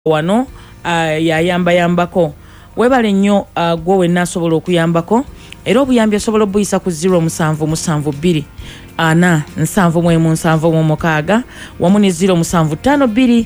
wano yayamba yambako webale nnyo gwo wenna asobola okuyambako era obuyambi asobola obuyisa ku 0772 ana 777 wamu ne 0752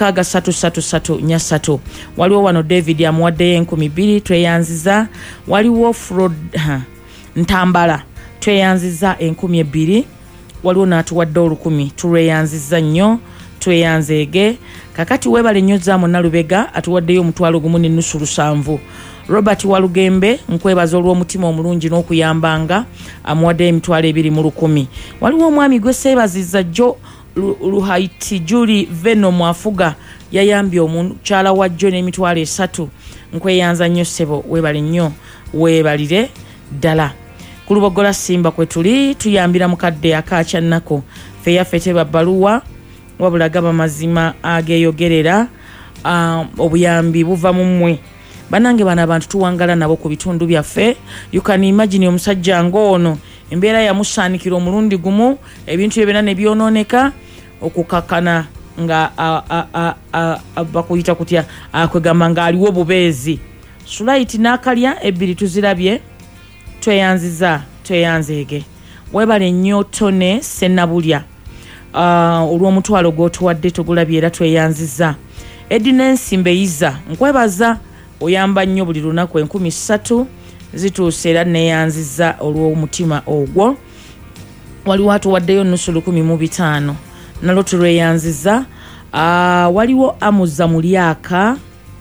633 waliwo wano David amuwaddeyo 12,000 tweyanziza waliwo Fraud Ntambala tweyanziza 2,000 waliwo n'atuwadde 10,000 tweyanziza nnyo tweyanzeege kakati webale nnyo zaamu Nalubega atuwaddeyo 1,700 Robert Walugembe nkwebaza olw'omutima omulungi n'okuyambanga amuwaddeyo 2,1000 waliwo omwami gwe seebaziza Jo Luhaiti Julie Veno Mwafuga yayambye omukyala wa Jo n'emitwalo 3 nkweyanza nnyo ssebo webale nnyo webalire ddala ku Lubogola Simba kwe tuli tuyambira mukadde akakya nnako fe yaffe babbaluwa wabula gaba mazima ageeyogerera obuyambi buva mu mmwe banange bana abantu tuwangala nabo ku bitundu byaffe you can imagine omusajja ng'ono embeera yamusaanikira omulundi gumu ebintu ebyo ne byononeka okukakana nga bakuyita kutya akwegamba nga aliwo bubeezi Sulaiti n'akalya ebbiri tuzirabye tweyanziza tweyanzeege webale nnyo Tone Sennabulya olw'omutwalo gw'otuwadde tugulabye era tweyanziza Edina Nsimbeyiza nkwebaza oyamba nnyo buli lunaku 3,000 zituuse era neyanziza olw'omutima ogwo waliwo atuwaddeyo 1,500 nalwo tulweyanziza waliwo Amuza Mulyaka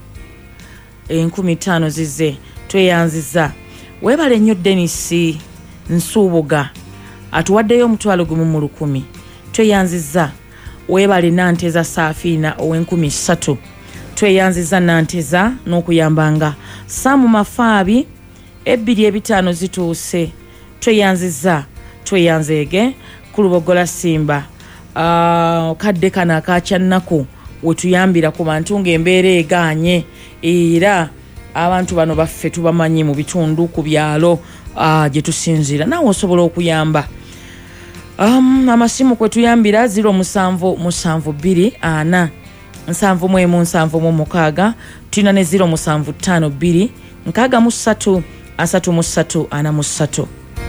5,000 zize tweyanziza webale nnyo Dennis Nsubuga atuwaddeyo 1,100 tweyanziza webale Nanteza Safina ow'3,000 tweyanziza Nanteza n'okuyambanga Samu Mafaabi 2,500 zituuse tweyanziza tweyanzeege ku Lubogola Simba kadde kana akakya nnaku wetuyambira ku bantu ng'embeera egaanye era abantu bano baffe tubamanyi mu bitundu ku byalo gye tusinzira nawe osobola okuyamba amasimu kwe tuyambira 0772 ana 717 tulina ne 0752 63 43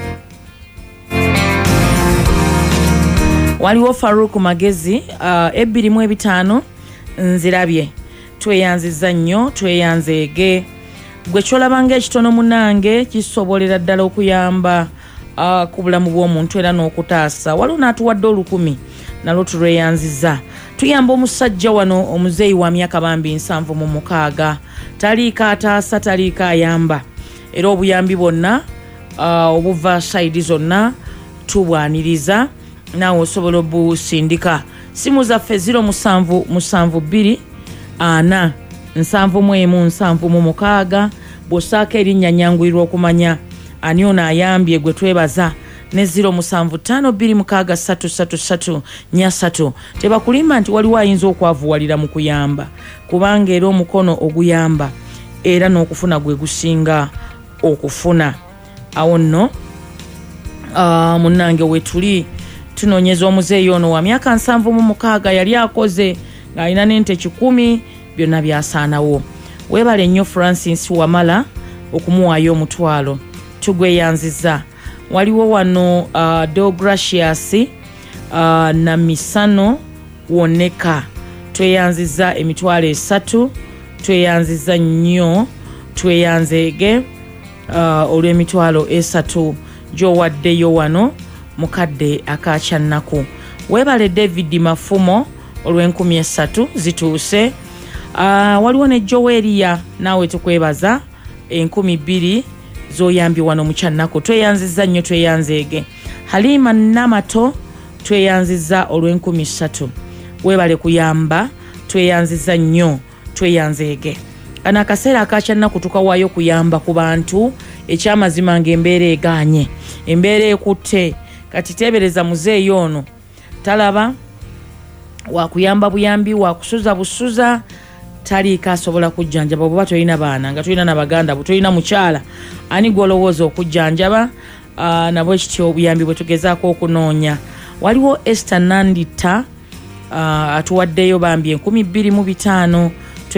waliwo Faruk Magezi 2,500 nzirabye tweyanziza nnyo tweyanzeege gwe kyolabanga ekitono munange kisobolera ddala okuyamba ku bulamu bw'omuntu era n'okutaasa waliwo n'atuwadde 10,000 nalwo tulweyanziza tuyamba omusajja wano omuzeeyi wa myaka bambi 76 taliiko ataasa taliiko ayamba era obuyambi bwonna obuva sayidi zonna tubwaniriza naawe osobola obusindika simu zaffe 0772 ana 717 bw'osaako erinnya nyanguirwa okumanya ani ono ayambye gwe twebaza ne 0752 tebakulimba nti waliwo ayinza okwavuwalira mu kuyamba kubanga era omukono oguyamba era n'okufuna gwe gusinga okufuna awo nno munnange wetuli tunoonyeza omuzeeyi ono wa myaka 76 yali akoze ng'alina n'ente 10 byonna byasaanawo webale nnyo Francis Wamala okumuwaayo 1,000 tugweyanziza waliwo wano Deogracius na Misano Woneka tweyanziza 3,000 tweyanziza nnyo tweyanzeege olw'emitwalo 3 gy'owaddeyo wano mukadde akakya nnaku webale David Mafumo olw'3,000 zituuse waliwo ne Joweria naawe tukwebaza 2,000 zoyambye wano mukyannako tweyanziza nnyo tweyanzeege Halima Namato tweyanziza olw'3,000 webale kuyamba tweyanziza nnyo tweyanzeege kana akaseera akakyannako tukawaayo kuyamba ku bantu ekyamazima ng'embeera egaanye embeera ekutte kati teebereza muzeeyi ono talaba wakuyamba buyambi wakusuza busuza taliiko asobola kujjanjaba oba tolina baana nga tolina nabaganda bwe tolina mukyala ani gwolowooza okujjanjaba nabwe ekityo obuyambi bwe tugezaako okunoonya waliwo Esther Nandita atuwaddeyo bambi 25,000